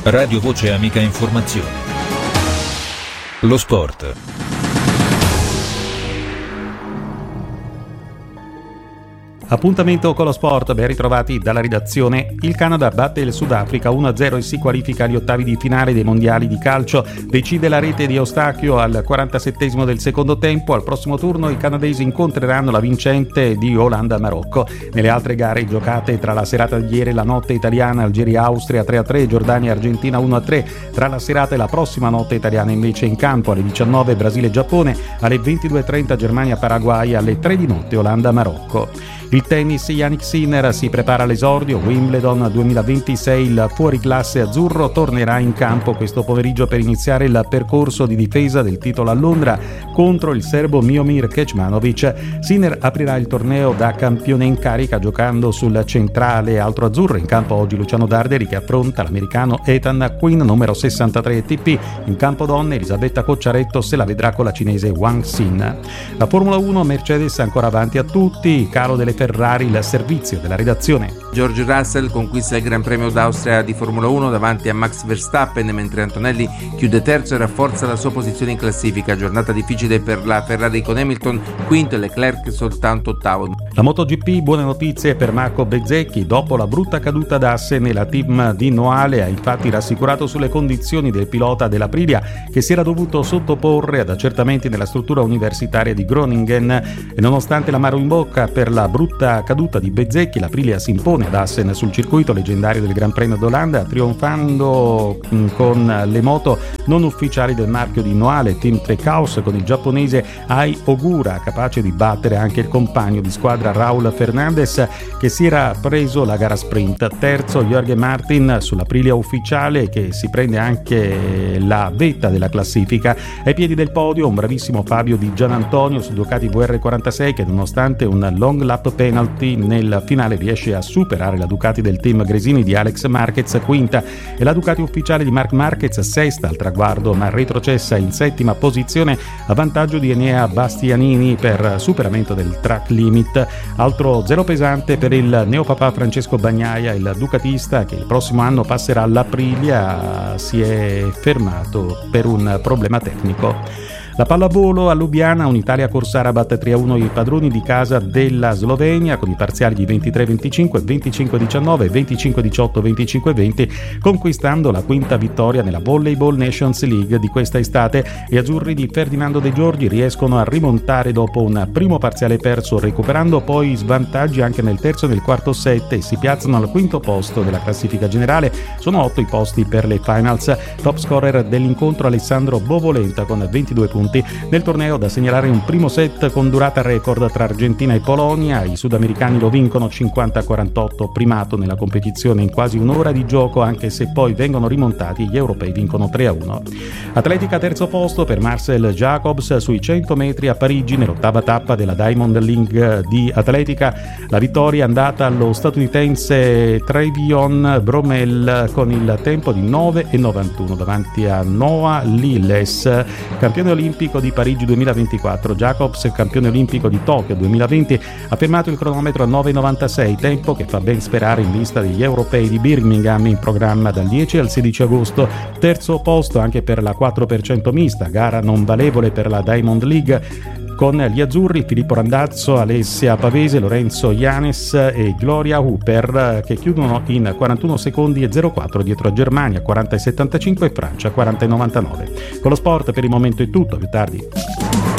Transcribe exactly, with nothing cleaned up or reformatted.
Radio Voce Amica Informazioni. Lo sport. Appuntamento con lo sport, ben ritrovati dalla redazione. Il Canada batte il Sudafrica uno a zero e si qualifica agli ottavi di finale dei mondiali di calcio. Decide la rete di Eustachio al quarantasettesimo del secondo tempo. Al prossimo turno i canadesi incontreranno la vincente di Olanda-Marocco. Nelle altre gare giocate tra la serata di ieri e la notte italiana, Algeria-Austria tre a tre, Giordania-Argentina uno a tre. Tra la serata e la prossima notte italiana invece in campo alle diciannove Brasile-Giappone, alle ventidue e trenta Germania-Paraguay, alle tre di notte Olanda-Marocco. Il tennis, Jannik Sinner si prepara all'esordio. Wimbledon duemilaventisei, il fuoriclasse azzurro tornerà in campo questo pomeriggio per iniziare il percorso di difesa del titolo a Londra contro il serbo Miomir Kecmanovic. Sinner aprirà il torneo da campione in carica giocando sul centrale altro azzurro. In campo oggi Luciano Darderi che affronta l'americano Ethan Quinn, numero sessantatré A T P. In campo donne Elisabetta Cocciaretto se la vedrà con la cinese Wang Xin. La Formula uno, Mercedes ancora avanti a tutti, calo delle Ferrari, il servizio della redazione. George Russell conquista il Gran Premio d'Austria di Formula uno davanti a Max Verstappen, mentre Antonelli chiude terzo e rafforza la sua posizione in classifica. Giornata difficile per la Ferrari con Hamilton quinto e Leclerc soltanto ottavo. La MotoGP, buone notizie per Marco Bezzecchi. Dopo la brutta caduta d'Assen, la team di Noale ha infatti rassicurato sulle condizioni del pilota dell'Aprilia che si era dovuto sottoporre ad accertamenti nella struttura universitaria di Groningen, e nonostante l'amaro in bocca per la brutta caduta di Bezzecchi, l'Aprilia si impone ad Assen sul circuito leggendario del Gran Premio d'Olanda, trionfando con le moto non ufficiali del marchio di Noale, Team Trackhouse, con il giapponese Ai Ogura capace di battere anche il compagno di squadra Raul Fernandez che si era preso la gara sprint. Terzo Jorge Martin sull'Aprilia ufficiale che si prende anche la vetta della classifica. Ai piedi del podio un bravissimo Fabio Di Gianantonio su Ducati V R quarantasei che nonostante un long lap penalty nel finale riesce a superare la Ducati del team Gresini di Alex Marquez quinta e la Ducati ufficiale di Marc Marquez sesta al traguardo, ma retrocessa in settima posizione a vantaggio di Enea Bastianini per superamento del track limit. Altro zero pesante per il neopapà Francesco Bagnaia, il ducatista che il prossimo anno passerà all'Aprilia, si è fermato per un problema tecnico. La pallavolo a Lubiana, un'Italia Corsara batte tre a uno i padroni di casa della Slovenia con i parziali di ventitré a venticinque, venticinque a diciannove, venticinque a diciotto, venticinque a venti, conquistando la quinta vittoria nella Volleyball Nations League di questa estate. Gli azzurri di Ferdinando De Giorgi riescono a rimontare dopo un primo parziale perso, recuperando poi svantaggi anche nel terzo e nel quarto set e si piazzano al quinto posto della classifica generale. Sono otto i posti per le finals. Top scorer dell'incontro Alessandro Bovolenta con ventidue punti. Nel torneo da segnalare un primo set con durata record tra Argentina e Polonia. I sudamericani lo vincono cinquanta a quarantotto, primato nella competizione in quasi un'ora di gioco, anche se poi vengono rimontati. Gli europei vincono tre a uno. Atletica terzo posto per Marcel Jacobs sui cento metri a Parigi nell'ottava tappa della Diamond League di atletica. La vittoria è andata allo statunitense Trevion Bromell con il tempo di nove e novantuno davanti a Noah Liles, campione olimpico di Parigi duemilaventiquattro. Jacobs, campione olimpico di Tokyo duemilaventi, ha fermato il cronometro a nove e novantasei, tempo che fa ben sperare in vista degli europei di Birmingham in programma dal dieci al sedici agosto. Terzo posto anche per la quattro per cento mista, gara non valevole per la Diamond League, con gli azzurri Filippo Randazzo, Alessia Pavese, Lorenzo Ianes e Gloria Hooper che chiudono in quarantuno secondi e zero quattro dietro a Germania quaranta e settantacinque e Francia quaranta e novantanove. Con lo sport per il momento è tutto, più tardi.